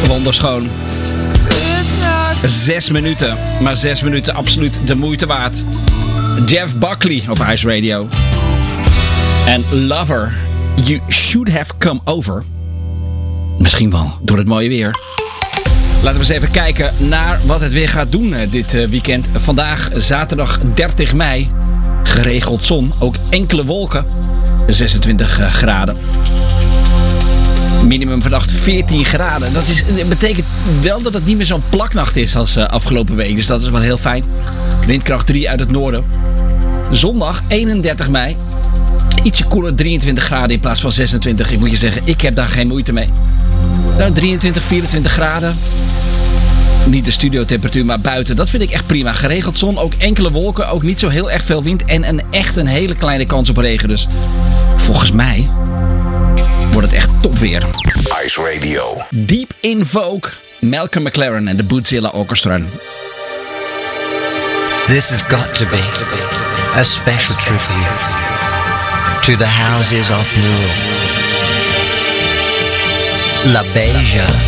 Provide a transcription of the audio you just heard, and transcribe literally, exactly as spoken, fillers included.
Wonderschoon. Zes minuten, maar zes minuten absoluut de moeite waard. Jeff Buckley op Ice Radio. En Lover, You Should Have Come Over. Misschien wel door het mooie weer. Laten we eens even kijken naar wat het weer gaat doen dit weekend. Vandaag, zaterdag dertig mei. Geregeld zon, ook enkele wolken. zesentwintig graden. Minimum vannacht veertien graden. Dat, is, dat betekent wel dat het niet meer zo'n plaknacht is als uh, afgelopen week. Dus dat is wel heel fijn. Windkracht drie uit het noorden. Zondag eenendertig mei. Ietsje koeler, drieëntwintig graden in plaats van zesentwintig. Ik moet je zeggen, ik heb daar geen moeite mee. Nou, drieëntwintig, vierentwintig graden. Niet de studiotemperatuur, maar buiten. Dat vind ik echt prima. Geregeld zon, ook enkele wolken. Ook niet zo heel erg veel wind. En een echt een hele kleine kans op regen. Dus volgens mij wordt het echt top weer. Ice Radio. Deep in Vogue. Malcolm McLaren en de Bootzilla Orchestra. This has got to be a special tribute to the houses of Moore. La Beja.